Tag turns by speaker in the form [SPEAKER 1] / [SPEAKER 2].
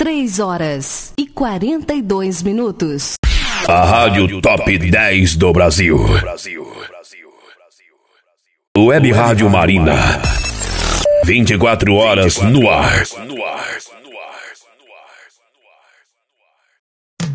[SPEAKER 1] 3h42.
[SPEAKER 2] A Rádio Top 10 do Brasil. Web Rádio Marina. 24 horas no ar.